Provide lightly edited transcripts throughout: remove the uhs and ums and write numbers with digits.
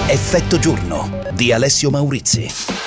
Effetto giorno di Alessio Maurizi.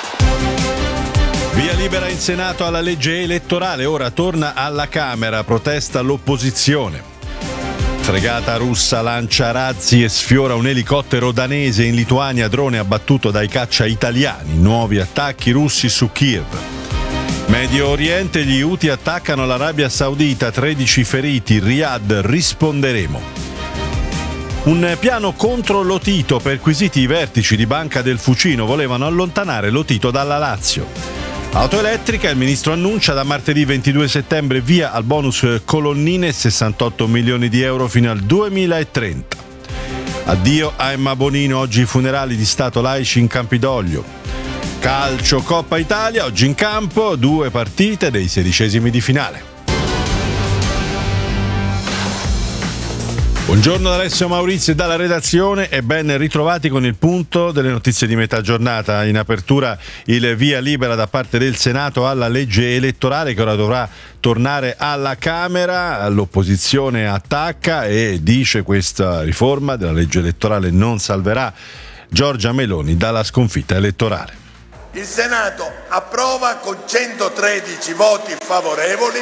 Via libera in Senato alla legge elettorale, ora torna alla Camera, protesta l'opposizione. Fregata russa lancia razzi e sfiora un elicottero danese in Lituania, drone abbattuto dai caccia italiani, nuovi attacchi russi su Kiev. Medio Oriente, gli Houthi attaccano l'Arabia Saudita, 13 feriti, Riyadh, risponderemo. Un piano contro Lotito, perquisiti i vertici di Banca del Fucino, volevano allontanare Lotito dalla Lazio. Auto elettrica, il ministro annuncia da martedì 22 settembre via al bonus colonnine, 68 milioni di euro fino al 2030. Addio a Emma Bonino, oggi i funerali di Stato laici in Campidoglio. Calcio Coppa Italia, oggi in campo 2 partite dei 16esimi di finale. Buongiorno da Alessio Maurizi dalla redazione e ben ritrovati con il punto delle notizie di metà giornata. In apertura il via libera da parte del Senato alla legge elettorale che ora dovrà tornare alla Camera. L'opposizione attacca e dice questa riforma della legge elettorale non salverà Giorgia Meloni dalla sconfitta elettorale. Il Senato approva con 113 voti favorevoli,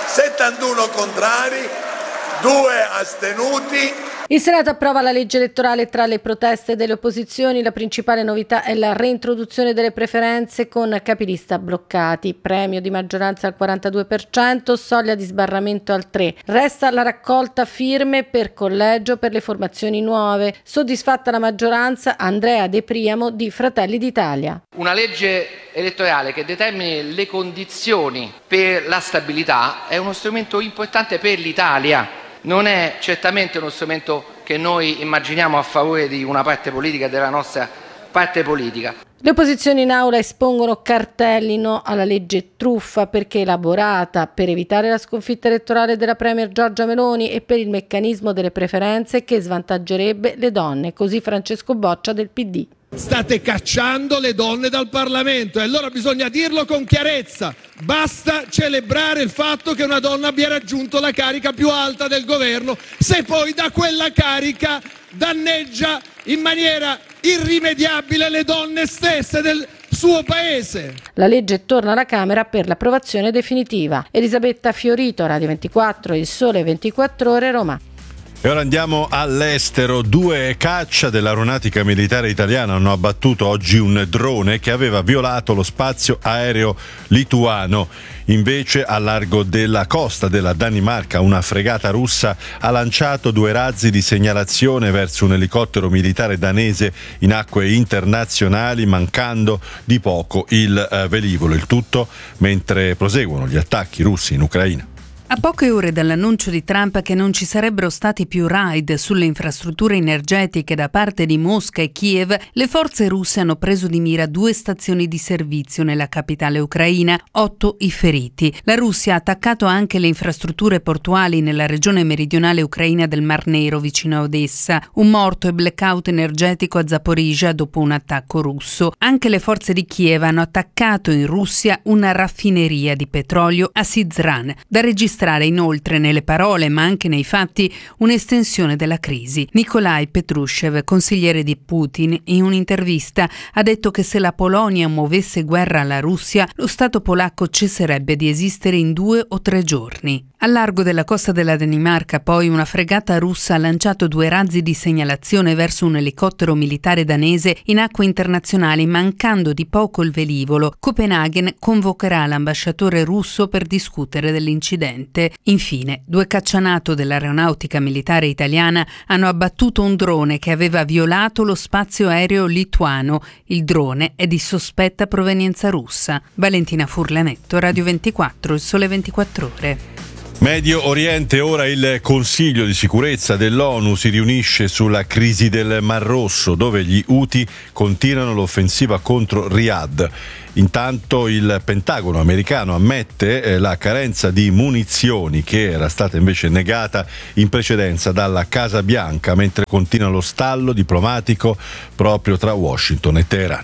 71 contrari, 2 astenuti. Il Senato approva la legge elettorale. Tra le proteste delle opposizioni la principale novità è la reintroduzione delle preferenze con capilista bloccati, premio di maggioranza al 42%, soglia di sbarramento al 3%. Resta la raccolta firme per collegio per le formazioni nuove. Soddisfatta la maggioranza, Andrea De Priamo di Fratelli d'Italia. Una legge elettorale che determini le condizioni per la stabilità è uno strumento importante per l'Italia. Non è certamente uno strumento che noi immaginiamo a favore di una parte politica, della nostra parte politica. Le opposizioni in aula espongono cartelli no alla legge truffa perché elaborata per evitare la sconfitta elettorale della premier Giorgia Meloni e per il meccanismo delle preferenze che svantaggerebbe le donne, così Francesco Boccia del PD. State cacciando le donne dal Parlamento e allora bisogna dirlo con chiarezza. Basta celebrare il fatto che una donna abbia raggiunto la carica più alta del governo, se poi da quella carica danneggia in maniera irrimediabile le donne stesse del suo paese. La legge torna alla Camera per l'approvazione definitiva. Elisabetta Fiorito, Radio 24, Il Sole 24 Ore, Roma. E ora andiamo all'estero. 2 caccia dell'aeronautica militare italiana hanno abbattuto oggi un drone che aveva violato lo spazio aereo lituano. Invece, a largo della costa della Danimarca, una fregata russa ha lanciato 2 razzi di segnalazione verso un elicottero militare danese in acque internazionali, mancando di poco il velivolo. Il tutto mentre proseguono gli attacchi russi in Ucraina. A poche ore dall'annuncio di Trump che non ci sarebbero stati più raid sulle infrastrutture energetiche da parte di Mosca e Kiev, le forze russe hanno preso di mira 2 stazioni di servizio nella capitale ucraina, 8 i feriti. La Russia ha attaccato anche le infrastrutture portuali nella regione meridionale ucraina del Mar Nero vicino a Odessa. Un morto e blackout energetico a Zaporizhzhia dopo un attacco russo. Anche le forze di Kiev hanno attaccato in Russia una raffineria di petrolio a Syzran, da registrare inoltre nelle parole ma anche nei fatti un'estensione della crisi. Nikolai Petrushev, consigliere di Putin, in un'intervista ha detto che se la Polonia muovesse guerra alla Russia, lo Stato polacco cesserebbe di esistere in 2 o 3 giorni. Al largo della costa della Danimarca, poi, una fregata russa ha lanciato 2 razzi di segnalazione verso un elicottero militare danese in acque internazionali, mancando di poco il velivolo. Copenaghen convocherà l'ambasciatore russo per discutere dell'incidente. Infine, 2 caccianato dell'aeronautica militare italiana hanno abbattuto un drone che aveva violato lo spazio aereo lituano. Il drone è di sospetta provenienza russa. Valentina Furlanetto, Radio 24, Il Sole 24 Ore. Medio Oriente, ora il Consiglio di sicurezza dell'ONU si riunisce sulla crisi del Mar Rosso, dove gli Houthi continuano l'offensiva contro Riyadh. Intanto il Pentagono americano ammette la carenza di munizioni che era stata invece negata in precedenza dalla Casa Bianca, mentre continua lo stallo diplomatico proprio tra Washington e Teheran.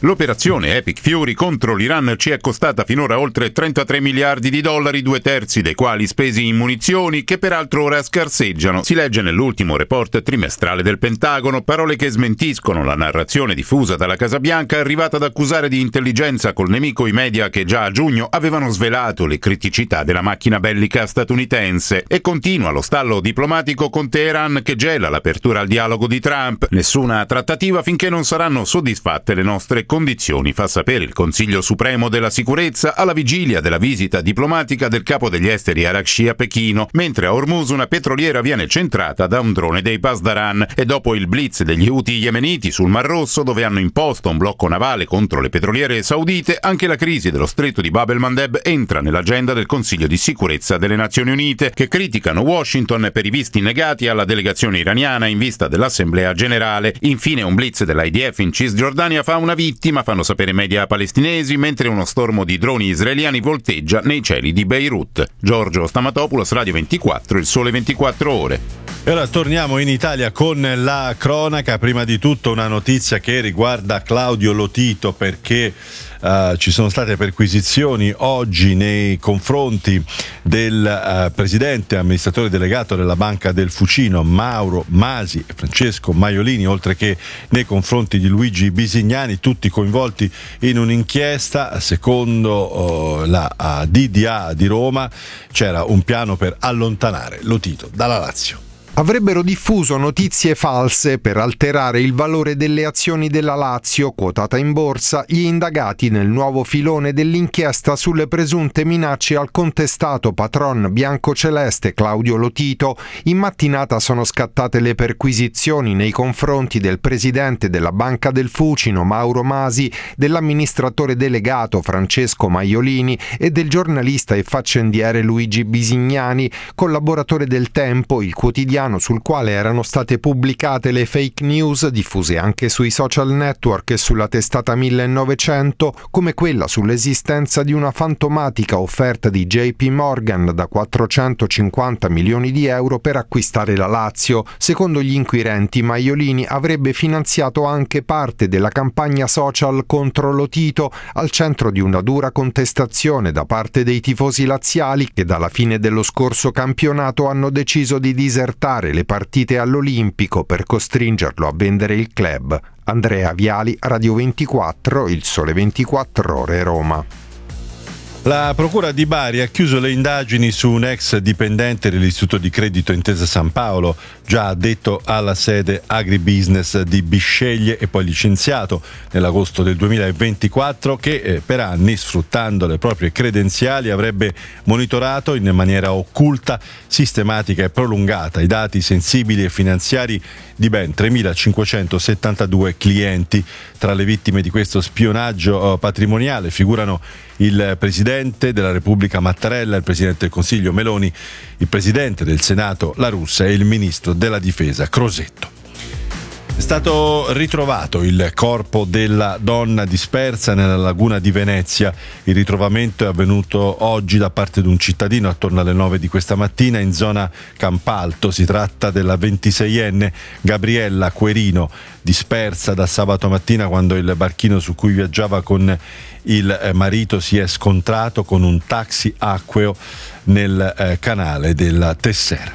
L'operazione Epic Fury contro l'Iran ci è costata finora oltre 33 miliardi di dollari, 2/3 dei quali spesi in munizioni, che peraltro ora scarseggiano. Si legge nell'ultimo report trimestrale del Pentagono, parole che smentiscono la narrazione diffusa dalla Casa Bianca, arrivata ad accusare di intelligenza col nemico i media che già a giugno avevano svelato le criticità della macchina bellica statunitense. E continua lo stallo diplomatico con Teheran, che gela l'apertura al dialogo di Trump. Nessuna trattativa finché non saranno soddisfatte le nostre condizioni, fa sapere il Consiglio Supremo della Sicurezza alla vigilia della visita diplomatica del capo degli esteri Arakci a Pechino, mentre a Hormuz una petroliera viene centrata da un drone dei Pasdaran. E dopo il blitz degli Houthi yemeniti sul Mar Rosso, dove hanno imposto un blocco navale contro le petroliere saudite, anche la crisi dello stretto di Bab el-Mandeb entra nell'agenda del Consiglio di Sicurezza delle Nazioni Unite, che criticano Washington per i visti negati alla delegazione iraniana in vista dell'Assemblea Generale. Infine un blitz dell'IDF in Cisgiordania fa una vittima, fanno sapere media palestinesi, mentre uno stormo di droni israeliani volteggia nei cieli di Beirut. Giorgio Stamatopoulos, Radio 24, Il Sole 24 Ore. E ora torniamo in Italia con la cronaca. Prima di tutto una notizia che riguarda Claudio Lotito, perché ci sono state perquisizioni oggi nei confronti del presidente amministratore delegato della Banca del Fucino Mauro Masi e Francesco Maiolini, oltre che nei confronti di Luigi Bisignani, tutti coinvolti in un'inchiesta. Secondo la DDA di Roma c'era un piano per allontanare Lotito dalla Lazio. Avrebbero diffuso notizie false per alterare il valore delle azioni della Lazio, quotata in borsa, gli indagati nel nuovo filone dell'inchiesta sulle presunte minacce al contestato patron biancoceleste Claudio Lotito. In mattinata sono scattate le perquisizioni nei confronti del presidente della Banca del Fucino Mauro Masi, dell'amministratore delegato Francesco Maiolini e del giornalista e faccendiere Luigi Bisignani, collaboratore del Tempo, il quotidiano sul quale erano state pubblicate le fake news diffuse anche sui social network e sulla testata 1900, come quella sull'esistenza di una fantomatica offerta di JP Morgan da 450 milioni di euro per acquistare la Lazio. Secondo gli inquirenti, Maiolini avrebbe finanziato anche parte della campagna social contro Lotito, al centro di una dura contestazione da parte dei tifosi laziali, che dalla fine dello scorso campionato hanno deciso di disertare le partite all'Olimpico per costringerlo a vendere il club. Andrea Viali, Radio 24, Il Sole 24 Ore, Roma. La Procura di Bari ha chiuso le indagini su un ex dipendente dell'Istituto di Credito Intesa San Paolo, già addetto alla sede agribusiness di Bisceglie e poi licenziato nell'agosto del 2024, che per anni, sfruttando le proprie credenziali, avrebbe monitorato in maniera occulta, sistematica e prolungata i dati sensibili e finanziari di ben 3.572 clienti. Tra le vittime di questo spionaggio patrimoniale figurano il Presidente della Repubblica Mattarella, il Presidente del Consiglio Meloni, il Presidente del Senato La Russa e il Ministro della Difesa Crosetto. È stato ritrovato il corpo della donna dispersa nella laguna di Venezia. Il ritrovamento è avvenuto oggi da parte di un cittadino attorno alle 9 di questa mattina in zona Campalto. Si tratta della 26enne Gabriella Querino, dispersa da sabato mattina quando il barchino su cui viaggiava con il marito si è scontrato con un taxi acqueo nel canale della Tessera.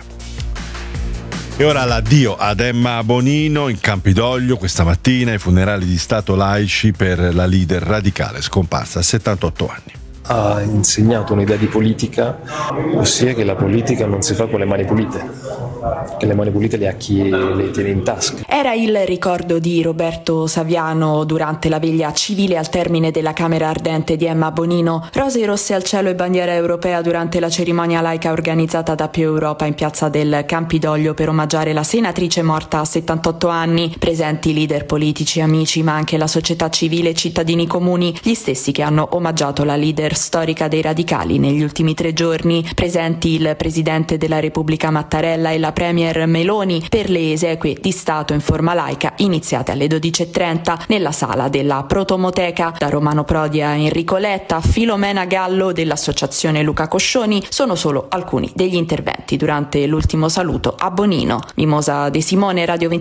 E ora l'addio ad Emma Bonino in Campidoglio questa mattina, i funerali di Stato laici per la leader radicale scomparsa a 78 anni. Ha insegnato un'idea di politica, ossia che la politica non si fa con le mani pulite, che le mani pulite le ha chi le tiene in tasca. Era il ricordo di Roberto Saviano durante la veglia civile al termine della Camera Ardente di Emma Bonino. Rose rosse al cielo e bandiera europea durante la cerimonia laica organizzata da Più Europa in piazza del Campidoglio per omaggiare la senatrice morta a 78 anni. Presenti leader politici, amici, ma anche la società civile e cittadini comuni, gli stessi che hanno omaggiato la leader storica dei radicali negli ultimi 3 giorni. Presenti il Presidente della Repubblica Mattarella e la Premier Meloni per le esequie di Stato in forma laica iniziate alle 12:30 nella sala della Protomoteca. Da Romano Prodi a Enrico Letta, Filomena Gallo dell'Associazione Luca Coscioni sono solo alcuni degli interventi durante l'ultimo saluto a Bonino. Mimosa De Simone, Radio 24.